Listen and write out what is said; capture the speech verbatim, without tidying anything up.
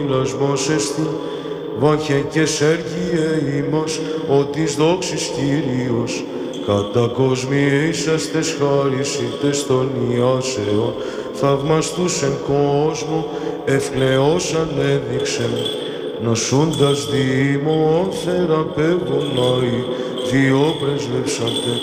κόλασμος εστί, βάχε και σέργιε ημάς, ότι δόξης Κύριος, κατά κόσμοι είσαστες χάρισιτες των Ιάσεων, θαυμαστούς εν κόσμο, ευκλαιός ανέδειξεν, νοσούντας δήμων θεραπεύων αη, δύο πρεσβεύσαντε.